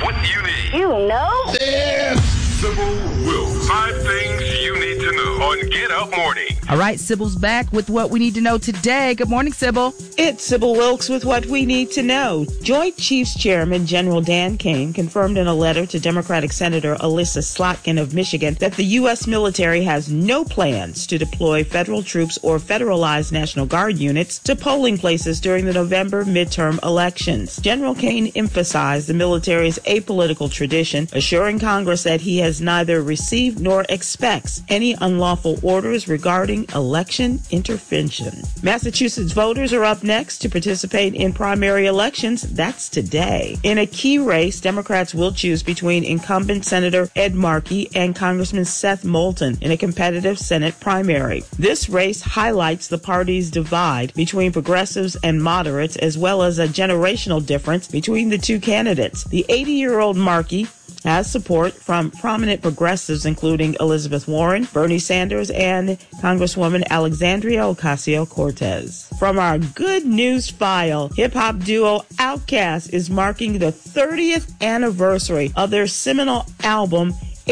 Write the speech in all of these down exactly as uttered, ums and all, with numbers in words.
what you need. You know? Yeah. Sybil Wilkes. Five things you need to know on Get Up Morning. All right, Sybil's back with what we need to know today. Good morning, Sybil. It's Sybil Wilkes with what we need to know. Joint Chiefs Chairman General Dan Kane confirmed in a letter to Democratic Senator Alyssa Slotkin of Michigan that the U S military has no plans to deploy federal troops or federalized National Guard units to polling places during the November midterm elections. General Kane emphasized the military's apolitical tradition, assuring Congress that he has neither received nor expects any unlawful orders regarding election intervention. Massachusetts voters are up next to participate in primary elections. That's today. In a key race, Democrats will choose between incumbent Senator Ed Markey and Congressman Seth Moulton in a competitive Senate primary. This race highlights the party's divide between progressives and moderates, as well as a generational difference between the two candidates. The eighty-year-old Markey has support from prominent progressives, including Elizabeth Warren, Bernie Sanders, and Congresswoman Alexandria Ocasio-Cortez. From our good news file, hip-hop duo Outkast is marking the thirtieth anniversary of their seminal album,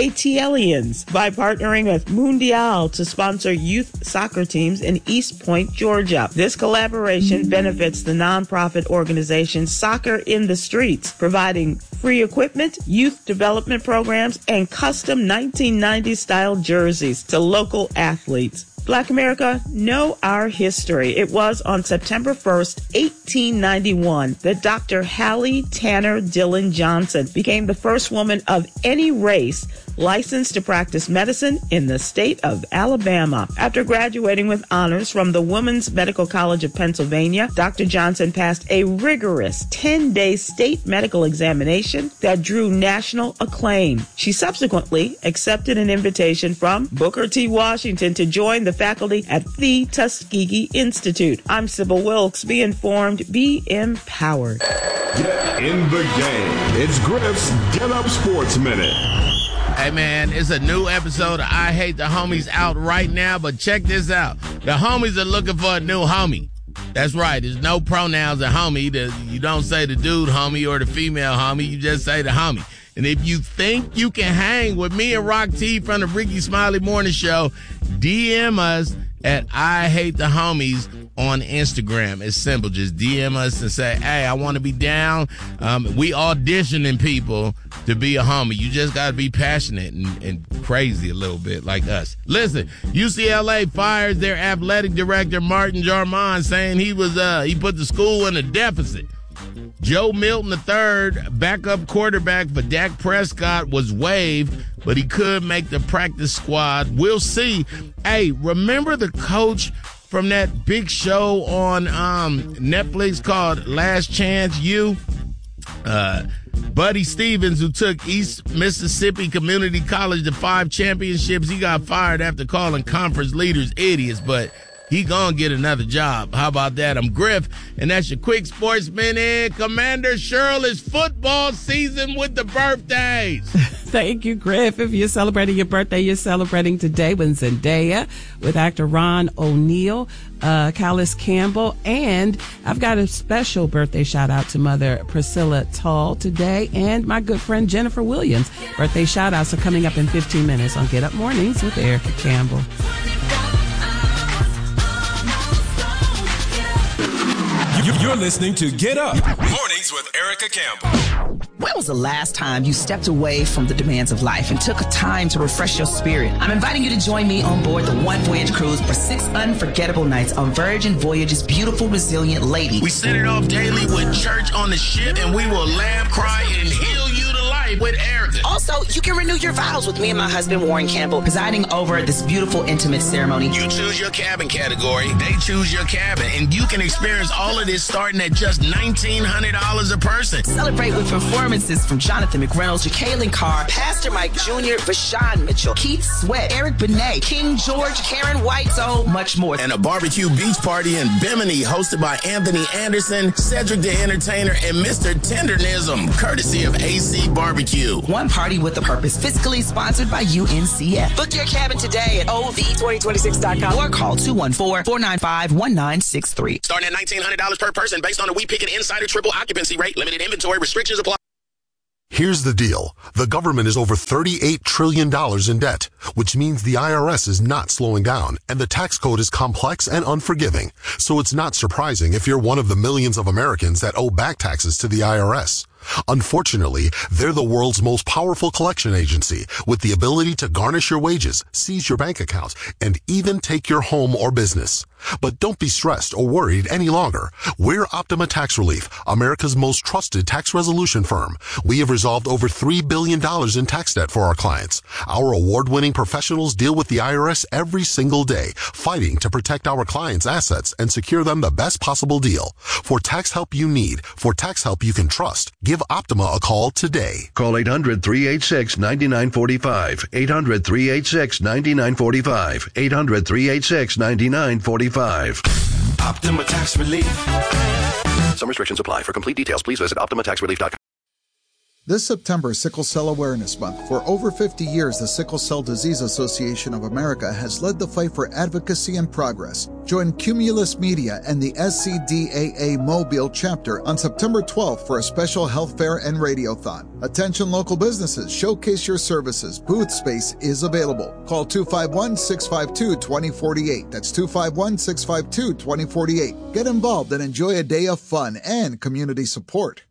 ATLiens, by partnering with Mundial to sponsor youth soccer teams in East Point, Georgia. This collaboration benefits the nonprofit organization Soccer in the Streets, providing free equipment, youth development programs, and custom nineteen nineties-style jerseys to local athletes. Black America, know our history. It was on September first, eighteen ninety-one, that Doctor Hallie Tanner Dillon Johnson became the first woman of any race licensed to practice medicine in the state of Alabama. After graduating with honors from the Women's Medical College of Pennsylvania, Doctor Johnson passed a rigorous ten-day state medical examination that drew national acclaim. She subsequently accepted an invitation from Booker T. Washington to join the faculty at the Tuskegee Institute. I'm Sybil Wilkes. Be informed, be empowered. Get in the game. It's Griff's Get Up Sports Minute. Hey, man, it's a new episode of I Hate the Homies out right now, but check this out. The homies are looking for a new homie. That's right. There's no pronouns of homie. The, you don't say the dude homie or the female homie. You just say the homie. And if you think you can hang with me and Rock T from the Ricky Smiley Morning Show, D M us at I Hate the Homies on Instagram. It's simple. Just D M us and say, hey, I want to be down. Um, we auditioning people to be a homie. You just got to be passionate and, and crazy a little bit like us. Listen, U C L A fires their athletic director, Martin Jarmond, saying he was uh, he put the school in a deficit. Joe Milton the third, backup quarterback for Dak Prescott, was waived, but he could make the practice squad. We'll see. Hey, remember the coach from that big show on um, Netflix called Last Chance U? Uh, Buddy Stevens, who took East Mississippi Community College to five championships, he got fired after calling conference leaders idiots, but he gonna get another job. How about that? I'm Griff, and that's your quick sports minute. Commander Cheryl, is football season with the birthdays. Thank you, Griff. If you're celebrating your birthday, you're celebrating today with Zendaya, with actor Ron O'Neal, uh, Callis Campbell, and I've got a special birthday shout out to Mother Priscilla Tall today, and my good friend Jennifer Williams. Birthday shout outs are coming up in fifteen minutes on Get Up Mornings with Erica Campbell. You're listening to Get Up Mornings with Erica Campbell. When was the last time you stepped away from the demands of life and took a time to refresh your spirit? I'm inviting you to join me on board the One Voyage Cruise for six unforgettable nights on Virgin Voyage's beautiful, resilient lady. We set it off daily with church on the ship, and we will laugh, cry, and heal you to life with Erica. Also, you can renew your vows with me and my husband, Warren Campbell, presiding over this beautiful, intimate ceremony. You choose your cabin category, they choose your cabin, and you can experience all of this starting at just nineteen hundred dollars a person. Celebrate with performances from Jonathan McReynolds, Jacqueline Carr, Pastor Mike Junior, Vashawn Mitchell, Keith Sweat, Eric Benet, King George, Karen White, so much more. And a barbecue beach party in Bimini hosted by Anthony Anderson, Cedric the Entertainer, and Mister Tendernism, courtesy of A C Barbecue. One party with a purpose, fiscally sponsored by U N C F. Book your cabin today at O V twenty twenty-six dot com or call two one four, four nine five, one nine six three. Starting at nineteen hundred dollars per person based on a We Pick It Insider triple occupancy rate. Limited inventory restrictions apply. Here's the deal. The government is over thirty-eight trillion dollars in debt, which means the I R S is not slowing down, and the tax code is complex and unforgiving. So it's not surprising if you're one of the millions of Americans that owe back taxes to the I R S. Unfortunately, they're the world's most powerful collection agency with the ability to garnish your wages, seize your bank account, and even take your home or business. But don't be stressed or worried any longer. We're Optima Tax Relief, America's most trusted tax resolution firm. We have resolved over three billion dollars in tax debt for our clients. Our award-winning professionals deal with the I R S every single day, fighting to protect our clients' assets and secure them the best possible deal. For tax help you need, for tax help you can trust, give Optima a call today. Call eight hundred, three eight six, nine nine four five. eight hundred, three eight six, nine nine four five. eight hundred, three eight six, nine nine four five. Optima Tax Relief. Some restrictions apply. For complete details, please visit optima tax relief dot com. This September is Sickle Cell Awareness Month. For over fifty years, the Sickle Cell Disease Association of America has led the fight for advocacy and progress. Join Cumulus Media and the S C D A A Mobile chapter on September twelfth for a special health fair and radiothon. Attention local businesses, showcase your services. Booth space is available. Call two five one, six five two, two zero four eight. That's two five one, six five two, two zero four eight. Get involved and enjoy a day of fun and community support.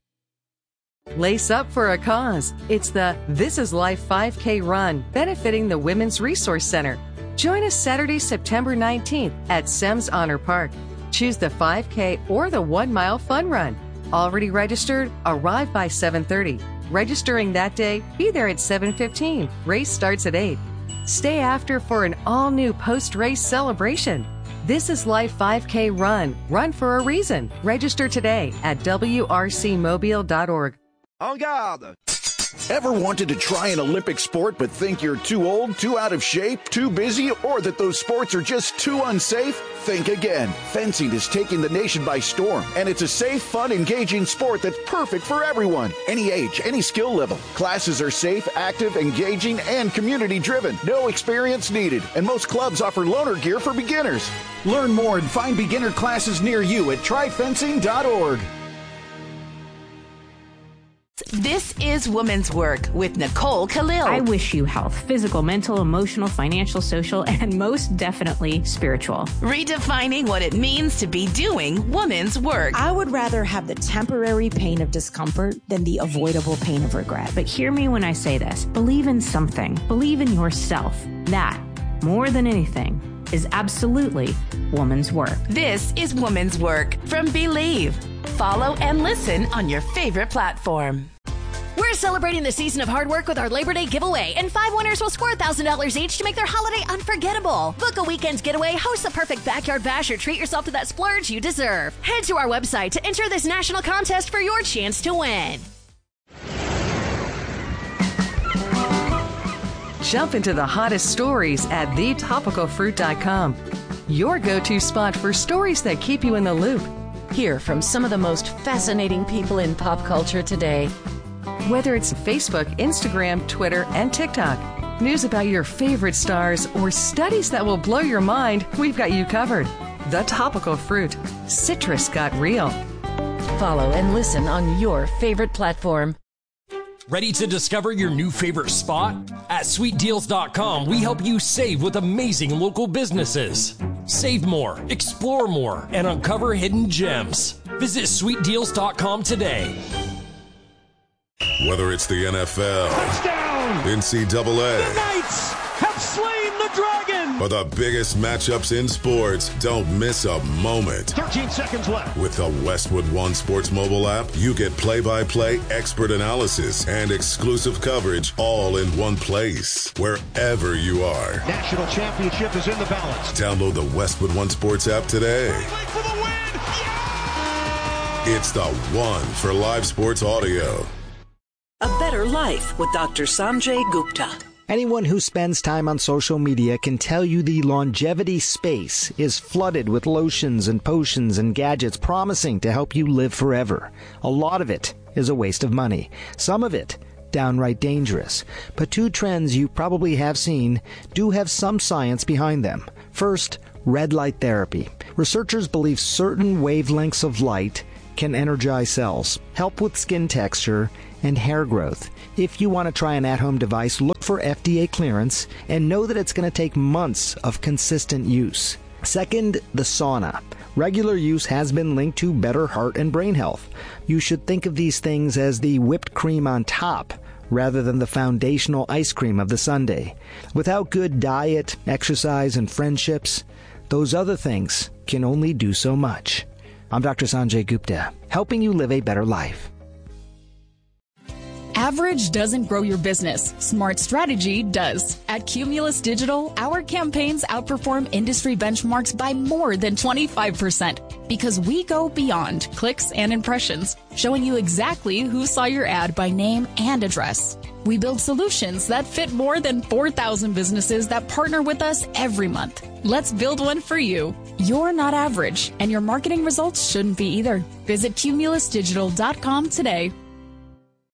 Lace up for a cause. It's the This Is Life five K Run, benefiting the Women's Resource Center. Join us Saturday, September nineteenth at Semmes Honor Park. Choose the five K or the one mile fun run. Already registered? Arrive by seven thirty. Registering that day? Be there at seven fifteen. Race starts at eight. Stay after for an all-new post-race celebration. This Is Life five K Run. Run for a reason. Register today at w r c mobile dot org. En garde! Ever wanted to try an Olympic sport but think you're too old, too out of shape, too busy, or that those sports are just too unsafe? Think again. Fencing is taking the nation by storm, and it's a safe, fun, engaging sport that's perfect for everyone. Any age, any skill level. Classes are safe, active, engaging, and community-driven. No experience needed, and most clubs offer loaner gear for beginners. Learn more and find beginner classes near you at try fencing dot org. This is Women's Work with Nicole Khalil. I wish you health, physical, mental, emotional, financial, social, and most definitely spiritual. Redefining what it means to be doing women's work. I would rather have the temporary pain of discomfort than the avoidable pain of regret. But hear me when I say this. Believe in something. Believe in yourself. That, more than anything, is absolutely woman's work. This is Woman's Work from Believe. Follow and listen on your favorite platform. We're celebrating the season of hard work with our Labor Day giveaway, and five winners will score one thousand dollars each to make their holiday unforgettable. Book a weekend's getaway, host the perfect backyard bash, or treat yourself to that splurge you deserve. Head to our website to enter this national contest for your chance to win. Jump into the hottest stories at the topical fruit dot com. Your go-to spot for stories that keep you in the loop. Hear from some of the most fascinating people in pop culture today. Whether it's Facebook, Instagram, Twitter, and TikTok, news about your favorite stars, or studies that will blow your mind, we've got you covered. The Topical Fruit. Citrus got real. Follow and listen on your favorite platform. Ready to discover your new favorite spot? At sweet deals dot com, we help you save with amazing local businesses. Save more, explore more, and uncover hidden gems. Visit sweet deals dot com today. Whether it's the N F L, touchdown, N C double A, the Knights have slain the dragon, or the biggest matchups in sports, don't miss a moment. thirteen seconds left. With the Westwood One Sports mobile app, you get play-by-play expert analysis and exclusive coverage all in one place, wherever you are. National championship is in the balance. Download the Westwood One Sports app today. For the win. Yeah! It's the one for live sports audio. A Better Life with Doctor Sanjay Gupta. Anyone who spends time on social media can tell you the longevity space is flooded with lotions and potions and gadgets promising to help you live forever. A lot of it is a waste of money. Some of it downright dangerous. But two trends you probably have seen do have some science behind them. First, red light therapy. Researchers believe certain wavelengths of light can energize cells, help with skin texture, and hair growth. If you want to try an at-home device, look for F D A clearance and know that it's going to take months of consistent use. Second, the sauna. Regular use has been linked to better heart and brain health. You should think of these things as the whipped cream on top, rather than the foundational ice cream of the sundae. Without good diet, exercise, and friendships, those other things can only do so much. I'm Doctor Sanjay Gupta, helping you live a better life. Average doesn't grow your business. Smart strategy does. At Cumulus Digital, our campaigns outperform industry benchmarks by more than twenty-five percent because we go beyond clicks and impressions, showing you exactly who saw your ad by name and address. We build solutions that fit more than four thousand businesses that partner with us every month. Let's build one for you. You're not average, and your marketing results shouldn't be either. Visit Cumulus Digital dot com today.